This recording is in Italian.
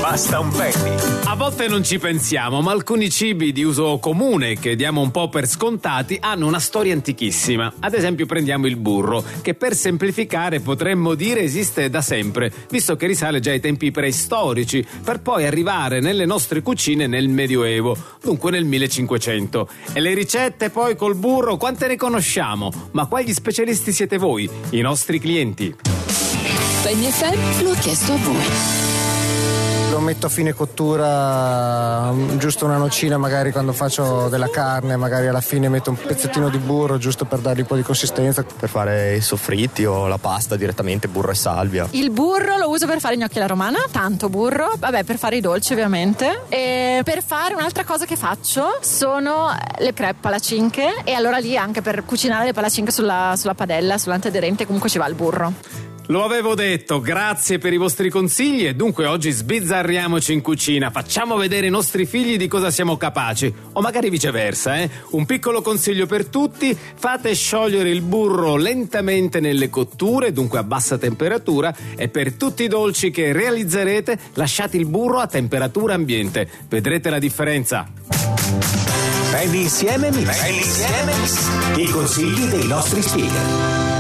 Basta un penny. A volte non ci pensiamo, ma alcuni cibi di uso comune che diamo un po' per scontati hanno una storia antichissima. Ad esempio prendiamo il burro, che per semplificare potremmo dire esiste da sempre, visto che risale già ai tempi preistorici, per poi arrivare nelle nostre cucine nel Medioevo, dunque nel 1500. E le ricette poi col burro quante ne conosciamo? Ma quali specialisti siete voi, i nostri clienti? Penny FM lo ha chiesto a voi. Lo metto a fine cottura, giusto una nocina, magari quando faccio della carne, magari alla fine metto un pezzettino di burro giusto per dargli un po' di consistenza. Per fare i soffritti o la pasta direttamente burro e salvia. Il burro lo uso per fare i gnocchi alla romana, tanto burro, vabbè, per fare i dolci ovviamente. E per fare un'altra cosa che faccio sono le crepe palacinche, e allora lì anche per cucinare le palacinche sulla padella, sull'antiaderente, comunque ci va il burro. Lo avevo detto, grazie per i vostri consigli e dunque oggi sbizzarriamoci in cucina, facciamo vedere ai nostri figli di cosa siamo capaci, o magari viceversa, Un piccolo consiglio per tutti: fate sciogliere il burro lentamente nelle cotture, dunque a bassa temperatura, e per tutti i dolci che realizzerete lasciate il burro a temperatura ambiente, vedrete la differenza. Penny insieme mix. I consigli dei nostri speaker.